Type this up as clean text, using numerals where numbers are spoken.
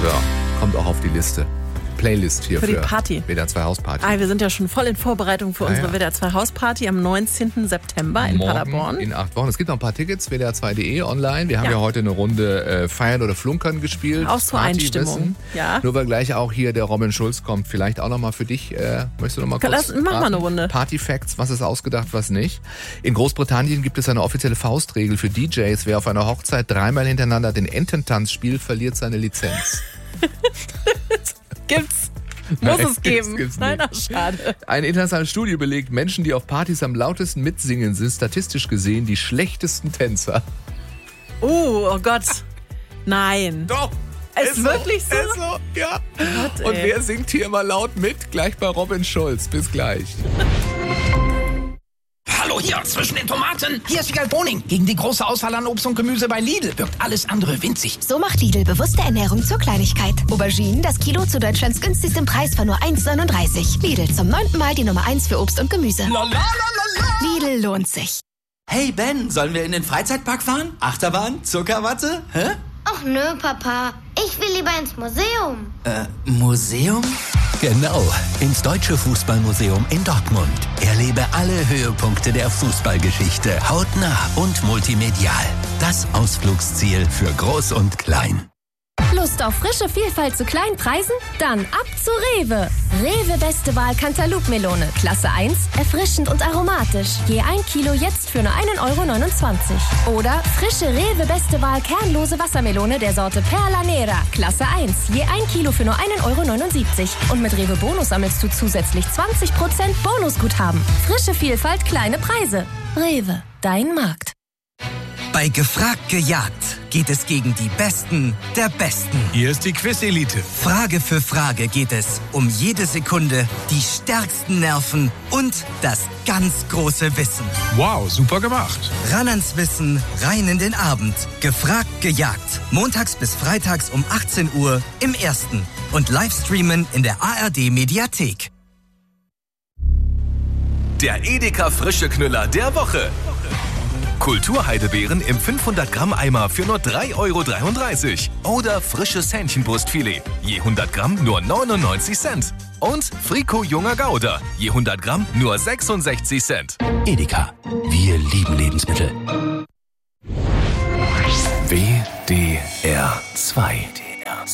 Ja, kommt auch auf die Liste. Playlist hier für die Party. WDR 2 Hausparty. Wir sind ja schon voll in Vorbereitung für unsere WDR 2 Hausparty am 19. September in Morgen, Paderborn. In 8 Wochen. Es gibt noch ein paar Tickets, WDR2.de online. Wir haben ja heute eine Runde Feiern oder Flunkern gespielt. Auch zur Einstimmung. Ja. Nur weil gleich auch hier der Robin Schulz kommt. Vielleicht auch nochmal für dich. Möchtest du nochmal kurz mach mal eine Runde. Party Facts, was ist ausgedacht, was nicht. In Großbritannien gibt es eine offizielle Faustregel für DJs. Wer auf einer Hochzeit 3-mal hintereinander den Ententanz spielt, verliert seine Lizenz. Gibt's. Muss es geben. Gibt's Nein, ach, schade. Eine internationale Studie belegt, Menschen, die auf Partys am lautesten mitsingen, sind statistisch gesehen die schlechtesten Tänzer. Oh Gott. Nein. Doch. Ist wirklich so? Ist so, ja. Gott, und wer singt hier immer laut mit? Gleich bei Robin Schulz. Bis gleich. Hallo hier, zwischen den Tomaten. Hier ist Wiegald Boning. Gegen die große Auswahl an Obst und Gemüse bei Lidl wirkt alles andere winzig. So macht Lidl bewusste Ernährung zur Kleinigkeit. Auberginen, das Kilo zu Deutschlands günstigstem Preis von nur 1,39. Lidl, zum 9. Mal die Nummer 1 für Obst und Gemüse. Lidl lohnt sich. Hey Ben, sollen wir in den Freizeitpark fahren? Achterbahn? Zuckerwatte? Hä? Ach nö, Papa. Ich will lieber ins Museum. Museum? Genau, ins Deutsche Fußballmuseum in Dortmund. Erlebe alle Höhepunkte der Fußballgeschichte hautnah und multimedial. Das Ausflugsziel für Groß und Klein. Lust auf frische Vielfalt zu kleinen Preisen? Dann ab zu Rewe. Rewe Beste Wahl Cantaloupe-Melone, Klasse 1, erfrischend und aromatisch. Je 1 Kilo jetzt für nur 1,29 €. Oder frische Rewe Beste Wahl kernlose Wassermelone der Sorte Perla Nera, Klasse 1, je 1 Kilo für nur 1,79 €. Und mit Rewe Bonus sammelst du zusätzlich 20% Bonusguthaben. Frische Vielfalt, kleine Preise. Rewe, dein Markt. Bei Gefragt gejagt geht es gegen die Besten der Besten. Hier ist die Quiz-Elite. Frage für Frage geht es um jede Sekunde, die stärksten Nerven und das ganz große Wissen. Wow, super gemacht. Ran ans Wissen, rein in den Abend. Gefragt gejagt. Montags bis freitags um 18 Uhr im Ersten. Und Livestreamen in der ARD-Mediathek. Der Edeka Frische Knüller der Woche. Kulturheidebeeren im 500 Gramm Eimer für nur 3,33 € oder frisches Hähnchenbrustfilet, je 100 Gramm nur 99 Cent. Und Frico Junger Gouda, je 100 Gramm nur 66 Cent. Edeka, wir lieben Lebensmittel. WDR 2